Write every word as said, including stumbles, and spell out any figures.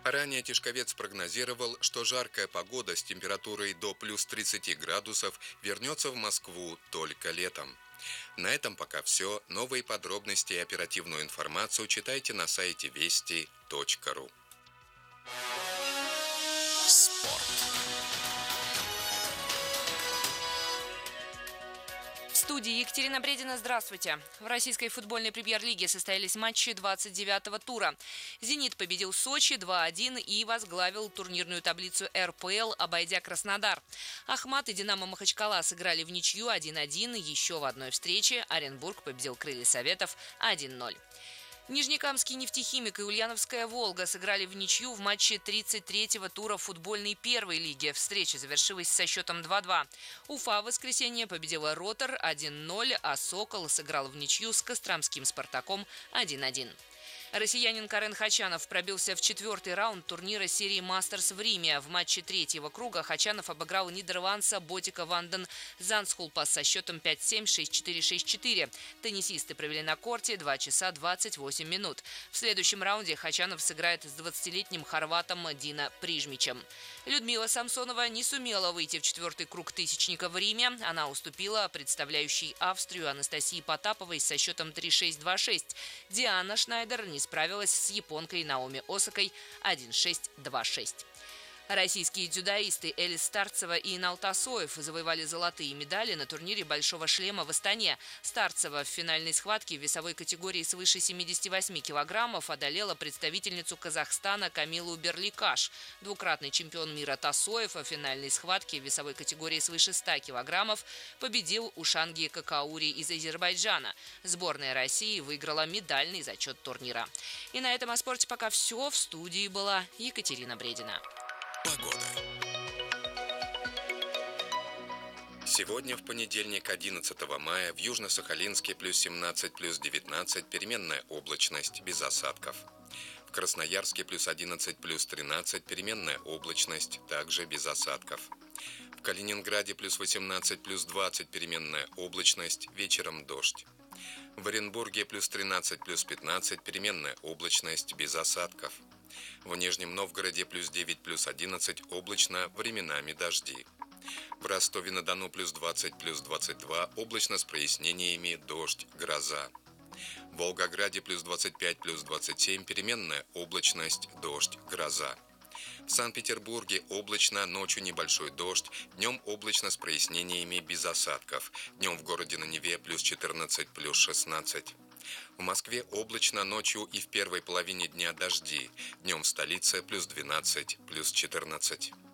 Ранее Тишковец прогнозировал, что жаркая погода с температурой до плюс тридцати градусов вернется в Москву только летом. На этом пока все. Новые подробности и оперативную информацию читайте на сайте вести точка ру. Спорт. В студии Екатерина Бредина. Здравствуйте. В российской футбольной премьер-лиге состоялись матчи двадцать девятого тура. «Зенит» победил Сочи два один и возглавил турнирную таблицу эр пэ эл, обойдя Краснодар. «Ахмат» и «Динамо» Махачкала сыграли в ничью один один. Еще в одной встрече Оренбург победил «Крылья Советов» один ноль. Нижнекамский «Нефтехимик» и Ульяновская «Волга» сыграли в ничью в матче тридцать третьего тура футбольной первой лиги. Встреча завершилась со счетом два два. Уфа в воскресенье победила «Ротор» один ноль, а «Сокол» сыграл в ничью с костромским «Спартаком» один один. Россиянин Карен Хачанов пробился в четвертый раунд турнира серии «Мастерс» в Риме. В матче третьего круга Хачанов обыграл нидерландца Ботика Ванден Занскулпа со счетом пять семь, шесть четыре, шесть четыре. Теннисисты провели на корте два часа двадцать восемь минут. В следующем раунде Хачанов сыграет с двадцатилетним хорватом Дина Прижмичем. Людмила Самсонова не сумела выйти в четвертый круг тысячника в Риме. Она уступила представляющей Австрию Анастасии Потаповой со счетом три шесть, два шесть. Диана Шнайдер не справилась с японкой Наоми Осакой один шесть, два шесть. Российские дзюдоисты Элис Старцева и Инал Тасоев завоевали золотые медали на турнире «Большого шлема» в Астане. Старцева в финальной схватке в весовой категории свыше семидесяти восьми килограммов одолела представительницу Казахстана Камилу Берликаш. Двукратный чемпион мира Тасоев в финальной схватке в весовой категории свыше ста килограммов победил Ушанги Какаури из Азербайджана. Сборная России выиграла медальный зачет турнира. И на этом о спорте пока все. В студии была Екатерина Бредина. Погода. Сегодня, в понедельник, одиннадцатого мая, в Южно-Сахалинске плюс семнадцать, плюс девятнадцать, переменная облачность, без осадков. В Красноярске плюс одиннадцать, плюс тринадцать, переменная облачность, также без осадков. В Калининграде плюс восемнадцать, плюс двадцать, переменная облачность, вечером дождь. В Оренбурге плюс тринадцать, плюс пятнадцать, переменная облачность, без осадков. В Нижнем Новгороде плюс девять, плюс одиннадцать, облачно, временами дожди. В Ростове-на-Дону плюс двадцать, плюс двадцать два, облачно с прояснениями, дождь, гроза. В Волгограде плюс двадцать пять, плюс двадцать семь, переменная облачность, дождь, гроза. В Санкт-Петербурге облачно, ночью небольшой дождь, днем облачно с прояснениями, без осадков. Днем в городе на Неве плюс четырнадцать, плюс шестнадцать. В Москве облачно, ночью и в первой половине дня дожди. Днем в столице плюс двенадцать, плюс четырнадцать.